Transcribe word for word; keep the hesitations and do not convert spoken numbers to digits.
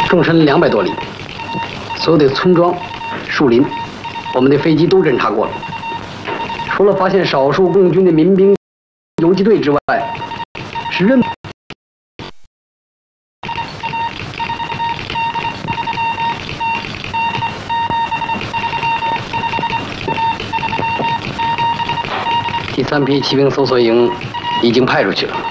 纵深两百多里，所有的村庄、树林，我们的飞机都侦察过了。除了发现少数共军的民兵游击队之外，是任。 第三批骑兵搜索营已经派出去了。